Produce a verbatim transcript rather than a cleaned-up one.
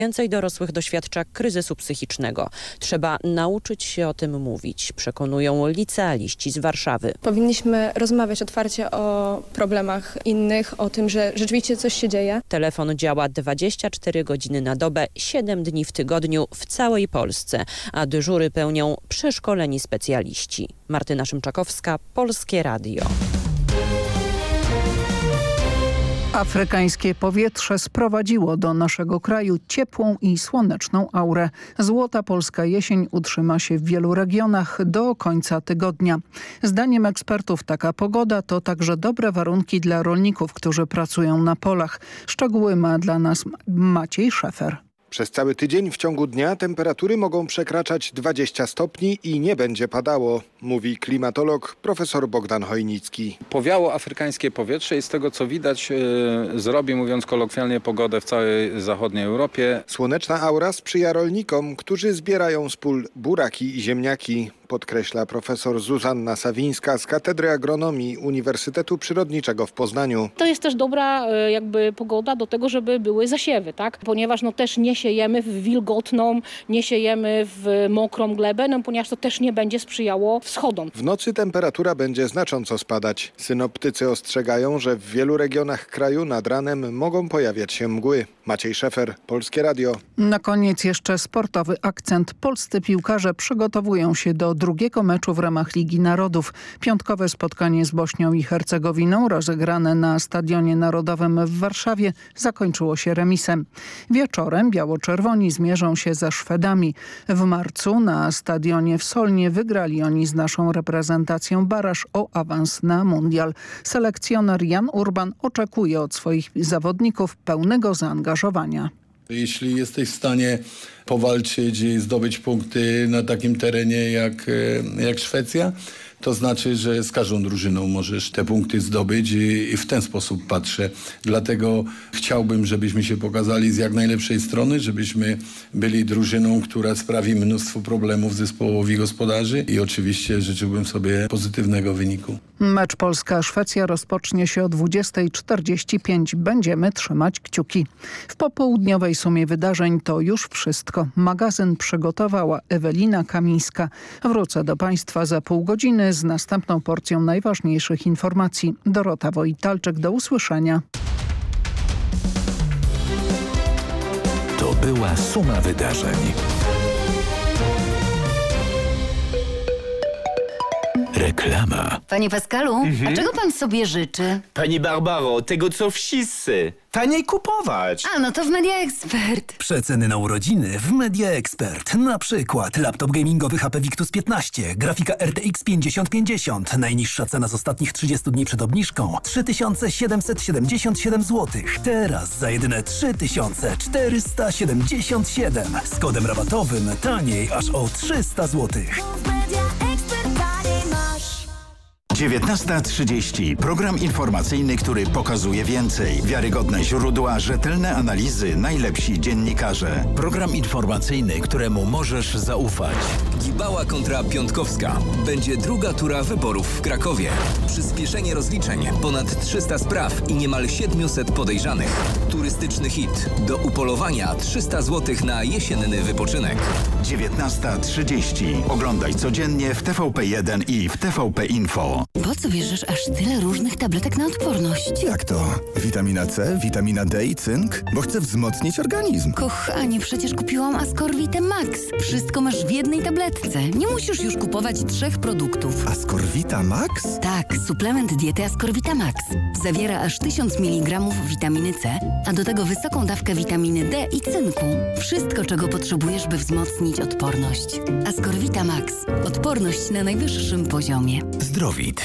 Więcej dorosłych doświadcza kryzysu psychicznego. Trzeba nauczyć się o tym mówić, przekonują licealiści z Warszawy. Powinniśmy rozmawiać otwarcie o problemach innych, o tym, że rzeczywiście coś się dzieje. Telefon działa dwadzieścia cztery godziny na dobę, siedem dni w tygodniu w całej Polsce, a dyżury pełnią przeszkoleni specjaliści. Martyna Szymczakowska, Polskie Radio. Afrykańskie powietrze sprowadziło do naszego kraju ciepłą i słoneczną aurę. Złota polska jesień utrzyma się w wielu regionach do końca tygodnia. Zdaniem ekspertów taka pogoda to także dobre warunki dla rolników, którzy pracują na polach. Szczegóły ma dla nas Maciej Szefer. Przez cały tydzień w ciągu dnia temperatury mogą przekraczać dwadzieścia stopni i nie będzie padało, mówi klimatolog profesor Bogdan Hojnicki. Powiało afrykańskie powietrze i z tego co widać yy, zrobi, mówiąc kolokwialnie, pogodę w całej zachodniej Europie. Słoneczna aura sprzyja rolnikom, którzy zbierają z pól buraki i ziemniaki, podkreśla profesor Zuzanna Sawińska z Katedry Agronomii Uniwersytetu Przyrodniczego w Poznaniu. To jest też dobra jakby pogoda do tego, żeby były zasiewy, tak? Ponieważ no też nie siejemy w wilgotną, nie siejemy w mokrą glebę, no ponieważ to też nie będzie sprzyjało wschodom. W nocy temperatura będzie znacząco spadać. Synoptycy ostrzegają, że w wielu regionach kraju nad ranem mogą pojawiać się mgły. Maciej Szefer, Polskie Radio. Na koniec jeszcze sportowy akcent. Polscy piłkarze przygotowują się do drugiego meczu w ramach Ligi Narodów. Piątkowe spotkanie z Bośnią i Hercegowiną rozegrane na Stadionie Narodowym w Warszawie zakończyło się remisem. Wieczorem biało-czerwoni zmierzą się ze Szwedami. W marcu na stadionie w Solnie wygrali oni z naszą reprezentacją baraż o awans na mundial. Selekcjoner Jan Urban oczekuje od swoich zawodników pełnego zaangażowania. Jeśli jesteś w stanie powalczyć i zdobyć punkty na takim terenie jak, jak Szwecja, to znaczy, że z każdą drużyną możesz te punkty zdobyć i, i w ten sposób patrzę. Dlatego chciałbym, żebyśmy się pokazali z jak najlepszej strony, żebyśmy byli drużyną, która sprawi mnóstwo problemów zespołowi gospodarzy i oczywiście życzyłbym sobie pozytywnego wyniku. Mecz Polska-Szwecja rozpocznie się o dwudziesta czterdzieści pięć. Będziemy trzymać kciuki. W popołudniowej sumie wydarzeń to już wszystko. Magazyn przygotowała Ewelina Kamińska. Wrócę do Państwa za pół godziny z następną porcją najważniejszych informacji. Dorota Wojtalczyk, do usłyszenia. To była suma wydarzeń. Reklama. Panie Pascalu, mhm. a czego pan sobie życzy? Pani Barbaro, tego co wszyscy. Taniej kupować. A, no to w Media Expert. Przeceny na urodziny w Media Expert. Na przykład laptop gamingowy H P Victus piętnaście, grafika R T X pięćdziesiąt pięćdziesiąt. Najniższa cena z ostatnich trzydziestu dni przed obniżką trzy tysiące siedemset siedemdziesiąt siedem złotych. Teraz za jedyne trzy tysiące czterysta siedemdziesiąt siedem. Z kodem rabatowym taniej aż o trzysta złotych. dziewiętnasta trzydzieści. Program informacyjny, który pokazuje więcej. Wiarygodne źródła, rzetelne analizy, najlepsi dziennikarze. Program informacyjny, któremu możesz zaufać. Gibała kontra Piątkowska. Będzie druga tura wyborów w Krakowie. Przyspieszenie rozliczeń. Ponad trzysta spraw i niemal siedmiuset podejrzanych. Turystyczny hit. Do upolowania trzysta złotych na jesienny wypoczynek. dziewiętnasta trzydzieści. Oglądaj codziennie w T V P jeden i w T V P Info. Po co bierzesz aż tyle różnych tabletek na odporność? Jak to? Witamina C, witamina D i cynk? Bo chcę wzmocnić organizm. Kochanie, przecież kupiłam Ascorvitę Max. Wszystko masz w jednej tabletce. Nie musisz już kupować trzech produktów. Ascorvita Max? Tak, suplement diety Ascorvita Max. Zawiera aż tysiąc miligramów witaminy C, a do tego wysoką dawkę witaminy D i cynku. Wszystko, czego potrzebujesz, by wzmocnić odporność. Ascorvita Max. Odporność na najwyższym poziomie. Zdrowit.